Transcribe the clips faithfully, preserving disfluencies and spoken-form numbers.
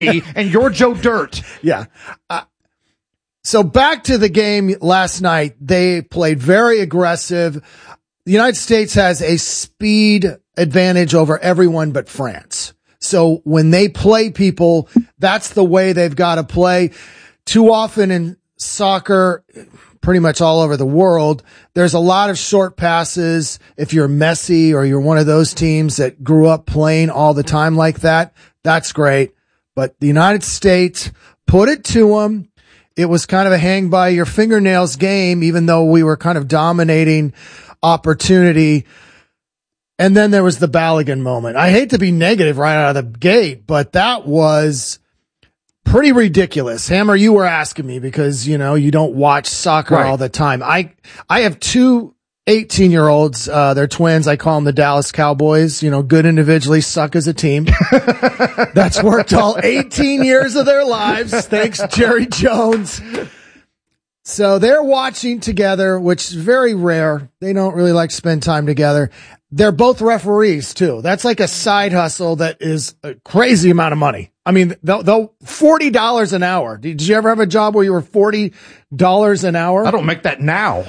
and you're Joe Dirt. Yeah. Uh, so back to the game last night. They played very aggressive. The United States has a speed advantage over everyone but France. So when they play people, that's the way they've got to play. Too often in soccer, pretty much all over the world, there's a lot of short passes. If you're Messi or you're one of those teams that grew up playing all the time like that, that's great. But the United States put it to them. It was kind of a hang by your fingernails game, even though we were kind of dominating opportunity. And then there was the Balogun moment. I hate to be negative right out of the gate, but that was pretty ridiculous. Hammer, you were asking me because, you know, you don't watch soccer right all the time. I, I have two eighteen year olds. Uh, they're twins. I call them the Dallas Cowboys, you know, good individually, suck as a team. That's worked all eighteen years of their lives. Thanks, Jerry Jones. So they're watching together, which is very rare. They don't really like to spend time together. They're both referees too. That's like a side hustle that is a crazy amount of money. I mean, they'll, they'll forty dollars an hour. Did you ever have a job where you were forty dollars an hour? I don't make that now.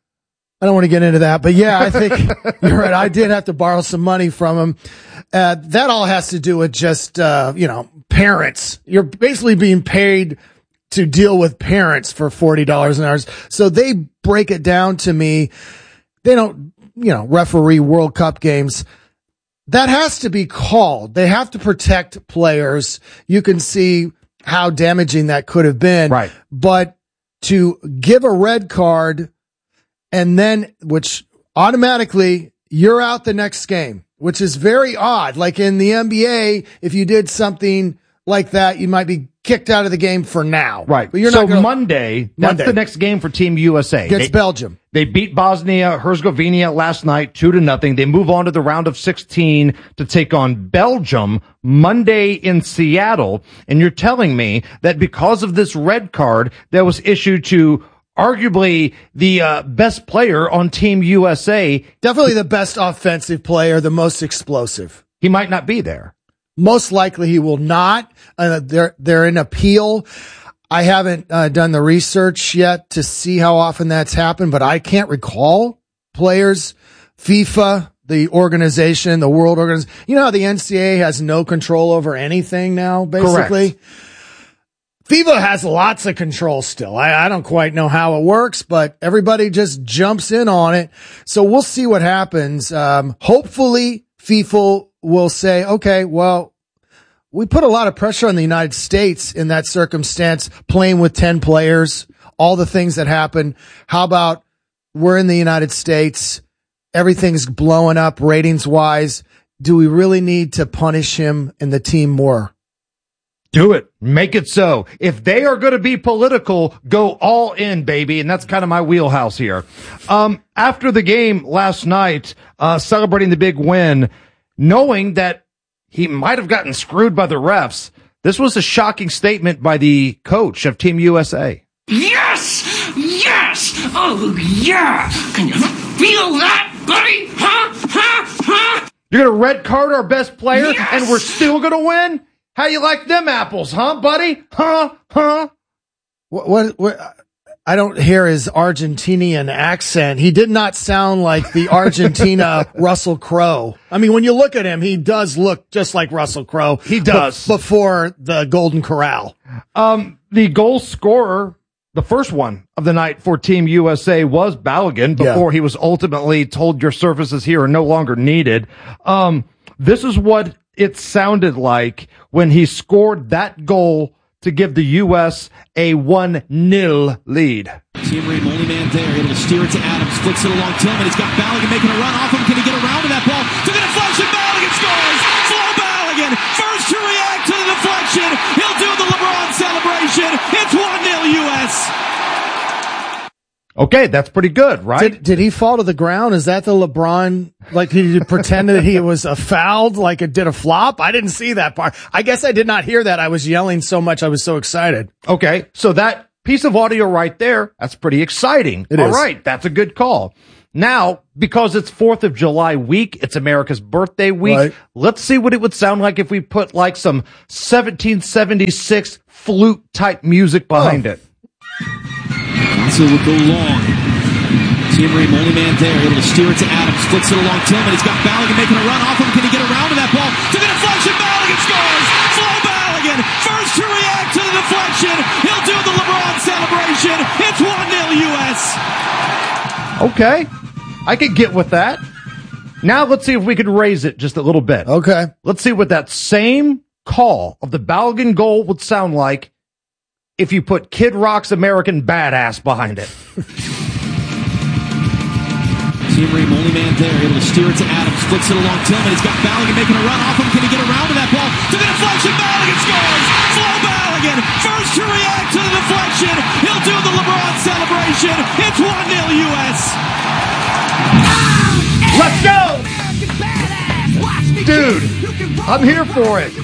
I don't want to get into that, but yeah, I think you're right. I did have to borrow some money from him. Uh, that all has to do with just, uh, you know, parents. You're basically being paid to deal with parents for forty dollars an hour. So they break it down to me. They don't, you know, referee World Cup games. That has to be called. They have to protect players. You can see how damaging that could have been. Right. But to give a red card and then, which automatically you're out the next game, which is very odd. Like in the N B A, if you did something like that, you might be kicked out of the game for now. Right. But you're so not gonna, Monday, Monday, that's the next game for Team U S A. Against they, Belgium. They beat Bosnia Herzegovina last night, two to nothing. They move on to the round of sixteen to take on Belgium Monday in Seattle. And you're telling me that because of this red card that was issued to arguably the uh, best player on Team U S A. Definitely the best offensive player, the most explosive. He might not be there. Most likely he will not. Uh, they're, they're in appeal. I haven't uh, done the research yet to see how often that's happened, but I can't recall players, FIFA, the organization, the world organization. You know how the N C A A has no control over anything now, basically? Correct. FIFA has lots of control still. I, I don't quite know how it works, but everybody just jumps in on it. So we'll see what happens. Um, hopefully FIFA will say, okay, well, we put a lot of pressure on the United States in that circumstance, playing with ten players, all the things that happen. How about we're in the United States? Everything's blowing up ratings wise. Do we really need to punish him and the team more? Do it. Make it so. If they are going to be political, go all in, baby. And that's kind of my wheelhouse here. Um, after the game last night, uh, celebrating the big win, knowing that he might have gotten screwed by the refs, this was a shocking statement by the coach of Team U S A. Yes! Yes! Oh, yeah! Can you feel that, buddy? Huh? Huh? Huh? You're going to red card our best player, yes! and we're still going to win? How you like them apples, huh, buddy? Huh? Huh? What, what, what, I don't hear his Argentinian accent. He did not sound like the Argentina Russell Crowe. I mean, when you look at him, he does look just like Russell Crowe. He does. B- before the Golden Corral. Um, the goal scorer, the first one of the night for Team U S A was Balogun before yeah. he was ultimately told your services here are no longer needed. Um, this is what it sounded like when he scored that goal to give the U S a one nil lead. Tim Ream, only man there, able to steer it to Adams, flicks it along Tillman. He's got Balogun making a run off him. Can he get around to that ball? To the deflection, Balogun scores! Flo Balogun, first to react to the deflection. He'll do the LeBron celebration. It's one nil U S. Okay, that's pretty good, right? Did, did he fall to the ground? Is that the LeBron, like he pretended he was a fouled, like it did a flop? I didn't see that part. I guess I did not hear that. I was yelling so much. I was so excited. Okay, so that piece of audio right there, that's pretty exciting. It All is. right, that's a good call. Now, because it's fourth of July week, it's America's birthday week, Right. let's see what it would sound like if we put like some seventeen seventy-six flute type music behind Oh. it. So it will go long. Team Ream, only man there, able to steer it to Adams, flicks it along Tillman. He's got Balogun making a run off him. Can he get around to that ball? To the deflection, Balogun scores! Flo Balogun, first to react to the deflection. He'll do the LeBron celebration. It's one nil U S. Okay, I could get with that. Now let's see if we could raise it just a little bit. Okay. Let's see what that same call of the Balogun goal would sound like if you put Kid Rock's American Badass behind it. Team Ream, only man there, able to steer it to Adams, flicks it along Tillman. He's got Balogun making a run off him. Can he get around to that ball? To the deflection, Balogun scores! Flo Balogun, first to react to the deflection. He'll do the LeBron celebration. It's one nil U S. Let's go! Dude, I'm here for it.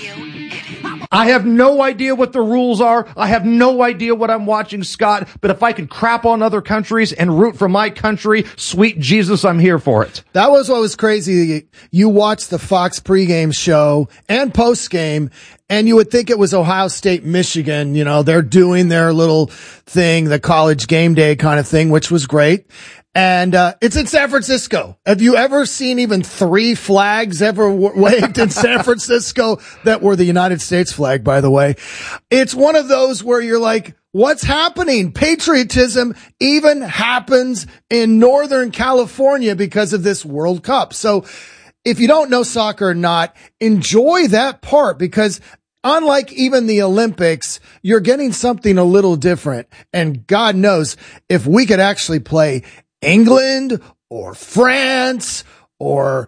I have no idea what the rules are. I have no idea what I'm watching, Scott. But if I can crap on other countries and root for my country, sweet Jesus, I'm here for it. That was what was crazy. You watched the Fox pregame show and postgame, and you would think it was Ohio State, Michigan. You know, they're doing their little thing, the college game day kind of thing, which was great. And, uh, it's in San Francisco. Have you ever seen even three flags ever w- waved in San Francisco that were the United States flag, by the way? It's one of those where you're like, what's happening? Patriotism even happens in Northern California because of this World Cup. So if you don't know soccer or not, enjoy that part, because unlike even the Olympics, you're getting something a little different. And God knows if we could actually play England or France or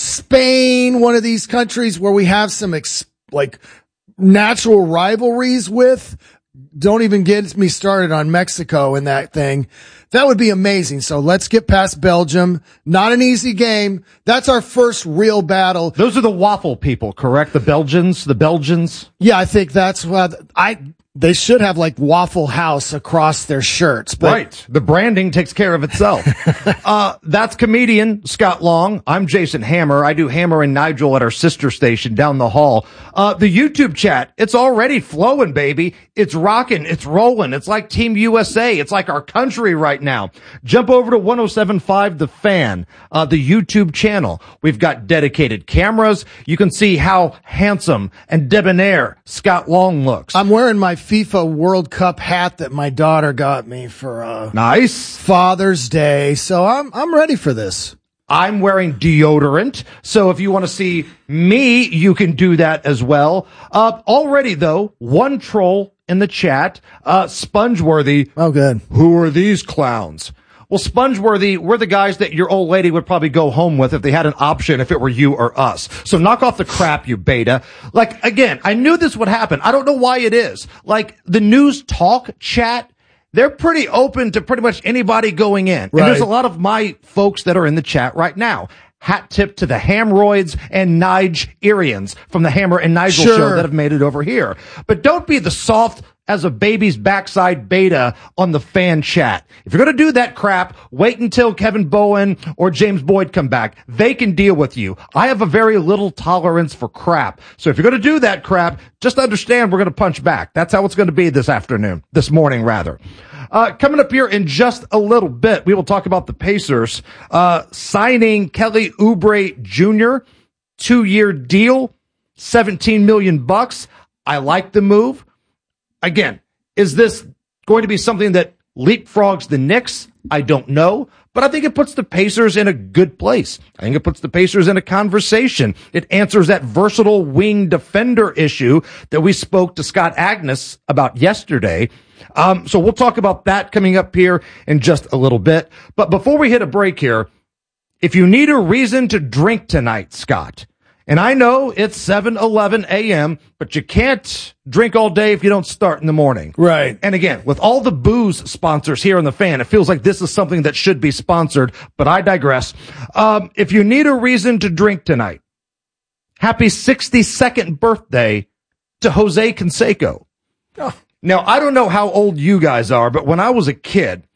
Spain, one of these countries where we have some ex- like natural rivalries with, don't even get me started on Mexico and that thing. That would be amazing. So let's get past Belgium. Not an easy game. That's our first real battle. Those are the waffle people, correct? The Belgians, the Belgians. Yeah, I think that's what I, they should have like Waffle House across their shirts. But Right. The branding takes care of itself. uh, that's comedian Scott Long. I'm Jason Hammer. I do Hammer and Nigel at our sister station down the hall. Uh, the YouTube chat, it's already flowing, baby. It's rocking. It's rolling. It's like Team U S A. It's like our country right now. Jump over to one oh seven point five The Fan, uh, the YouTube channel. We've got dedicated cameras. You can see how handsome and debonair Scott Long looks. I'm wearing my FIFA World Cup hat that my daughter got me for uh Nice. Father's Day. So I'm I'm ready for this. I'm wearing deodorant, so if you want to see me, you can do that as well. Uh, already though, one troll in the chat, uh, Spongeworthy. Oh, good. Who are these clowns? Well, Spongeworthy, we're the guys that your old lady would probably go home with if they had an option, if it were you or us. So knock off the crap, you beta. Like, again, I knew this would happen. I don't know why it is. Like, the news talk chat, they're pretty open to pretty much anybody going in. Right. And there's a lot of my folks that are in the chat right now. Hat tip to the Hamroids and Nigerians from the Hammer and Nigel Sure. show that have made it over here. But don't be the soft as a baby's backside beta on the fan chat. If you're going to do that crap, wait until Kevin Bowen or James Boyd come back. They can deal with you. I have a very little tolerance for crap. So if you're going to do that crap, just understand we're going to punch back. That's how it's going to be this afternoon, this morning rather. Uh, coming up here in just a little bit, we will talk about the Pacers, uh, signing Kelly Oubre Junior Two-year deal, seventeen million bucks. I like the move. Again, is this going to be something that leapfrogs the Knicks? I don't know, but I think it puts the Pacers in a good place. I think it puts the Pacers in a conversation. It answers that versatile wing defender issue that we spoke to Scott Agnes about yesterday. Um, so we'll talk about that coming up here in just a little bit. But before we hit a break here, if you need a reason to drink tonight, Scott, and I know it's seven eleven a.m., but you can't drink all day if you don't start in the morning. Right. And again, with all the booze sponsors here on the Fan, it feels like this is something that should be sponsored, but I digress. Um, if you need a reason to drink tonight, happy sixty-second birthday to Jose Canseco. Oh. Now, I don't know how old you guys are, but when I was a kid,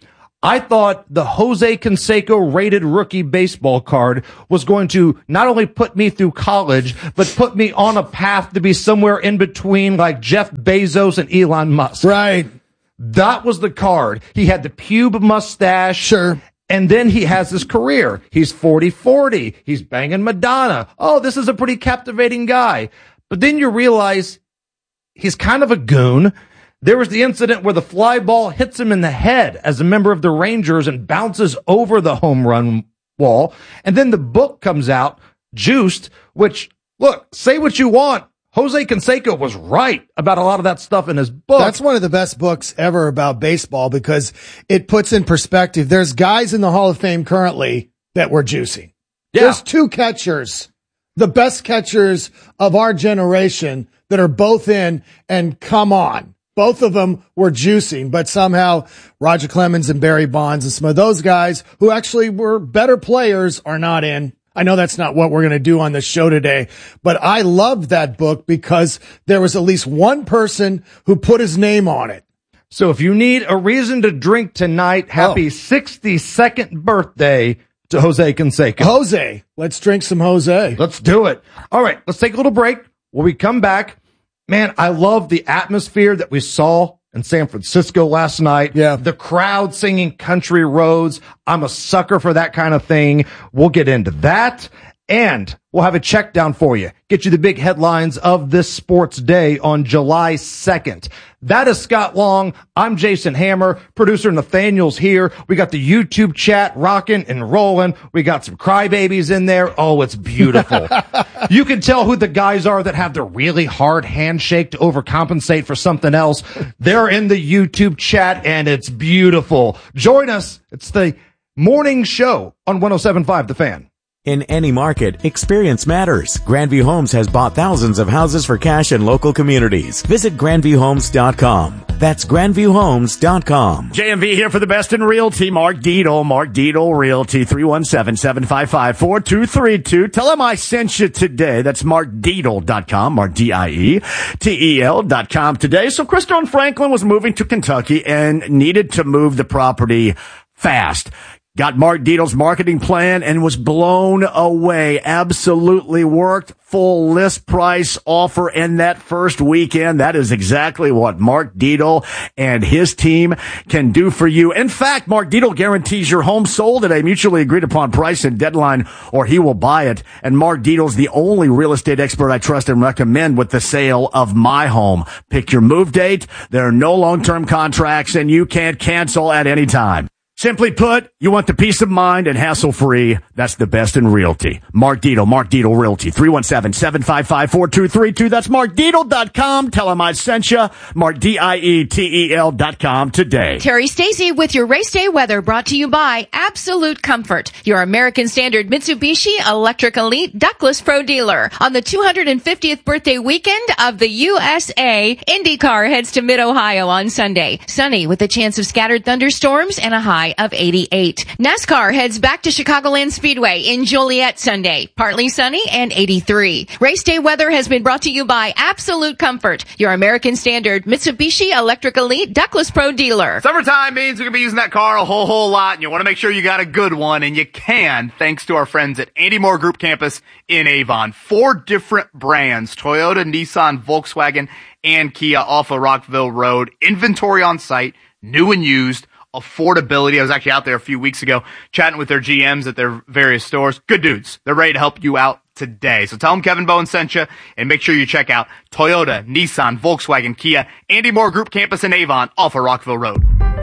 I thought the Jose Canseco rated rookie baseball card was going to not only put me through college, but put me on a path to be somewhere in between like Jeff Bezos and Elon Musk. Right. That was the card. He had the pube mustache. Sure. And then he has his career. He's forty forty. He's banging Madonna. Oh, this is a pretty captivating guy. But then you realize he's kind of a goon. There was the incident where the fly ball hits him in the head as a member of the Rangers and bounces over the home run wall. And then the book comes out, Juiced, which, look, say what you want. Jose Canseco was right about a lot of that stuff in his book. That's one of the best books ever about baseball because it puts in perspective. There's guys in the Hall of Fame currently that were juicing. Yeah. There's two catchers, the best catchers of our generation that are both in, and come on. Both of them were juicing, but somehow Roger Clemens and Barry Bonds and some of those guys who actually were better players are not in. I know that's not what we're going to do on the show today, but I loved that book because there was at least one person who put his name on it. So if you need a reason to drink tonight, happy Oh. sixty-second birthday to Jose Canseco. Jose, let's drink some Jose. Let's do it. All right, let's take a little break. When we come back, man, I love the atmosphere that we saw in San Francisco last night. Yeah. The crowd singing Country Roads. I'm a sucker for that kind of thing. We'll get into that. And we'll have a check down for you. Get you the big headlines of this sports day on July second. That is Scott Long. I'm Jason Hammer. Producer Nathaniel's here. We got the YouTube chat rocking and rolling. We got some crybabies in there. Oh, it's beautiful. You can tell who the guys are that have the really hard handshake to overcompensate for something else. They're in the YouTube chat and it's beautiful. Join us. It's the morning show on one oh seven point five The Fan. In any market, experience matters. Grandview Homes has bought thousands of houses for cash in local communities. Visit grandview homes dot com. That's grandview homes dot com. J M V here for the best in realty. Mark Dietel, Mark Dietel Realty, three one seven, seven five five, four two three two. Tell him I sent you today. That's mark dietel dot com, Mark D I E T E L dot com today. So Crystal Franklin was moving to Kentucky and needed to move the property fast. Got Mark Dietel's marketing plan and was blown away. Absolutely worked. Full list price offer in that first weekend. That is exactly what Mark Dietel and his team can do for you. In fact, Mark Dietel guarantees your home sold at a mutually agreed upon price and deadline, or he will buy it. And Mark Dietel's the only real estate expert I trust and recommend with the sale of my home. Pick your move date. There are no long-term contracts and you can't cancel at any time. Simply put, you want the peace of mind and hassle-free. That's the best in realty. Mark Dietel, Mark Dietel Realty, three one seven, seven five five, four two three two. That's mark dietel dot com. Tell him I sent you. Mark D I E T E L dot com today. Terry Stacy with your race day weather, brought to you by Absolute Comfort, your American Standard Mitsubishi Electric Elite Ductless Pro dealer. On the two hundred fiftieth birthday weekend of the U S A, IndyCar heads to Mid-Ohio on Sunday. Sunny with a chance of scattered thunderstorms and a high of eighty-eight. NASCAR heads back to Chicagoland Speedway in Joliet Sunday. Partly sunny and eighty-three. Race day weather has been brought to you by Absolute Comfort, your American Standard Mitsubishi Electric Elite Ductless Pro dealer. Summertime means we're going to be using that car a whole, whole lot, and you want to make sure you got a good one, and you can, thanks to our friends at Andy Moore Group Campus in Avon. Four different brands, Toyota, Nissan, Volkswagen, and Kia off of Rockville Road. Inventory on site, new and used. Affordability. I was actually out there a few weeks ago chatting with their G Ms at their various stores. Good dudes. They're ready to help you out today. So tell them Kevin Bowen sent you, and make sure you check out Toyota, Nissan, Volkswagen, Kia, Andy Moore Group Campus in Avon off of Rockville Road.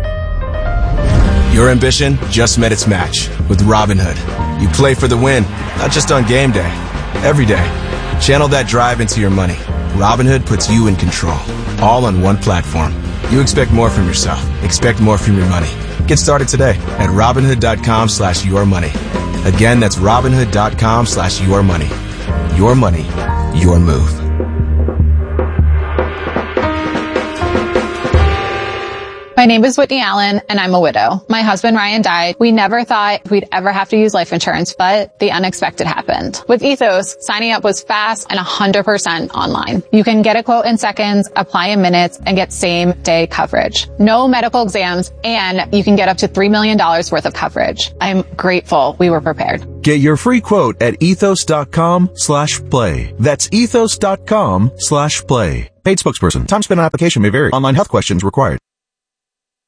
Your ambition just met its match with Robinhood. You play for the win, not just on game day, every day. Channel that drive into your money. Robinhood puts you in control, all on one platform. You expect more from yourself. Expect more from your money. Get started today at Robinhood.com slash your money. Again, that's Robinhood.com slash your money. Your money, your move. My name is Whitney Allen, and I'm a widow. My husband Ryan died. We never thought we'd ever have to use life insurance, but the unexpected happened. With Ethos, signing up was fast and one hundred percent online. You can get a quote in seconds, apply in minutes, and get same-day coverage. No medical exams, and you can get up to three million dollars worth of coverage. I'm grateful we were prepared. Get your free quote at ethos.com slash play. That's ethos.com slash play. Paid spokesperson. Time spent on application may vary. Online health questions required.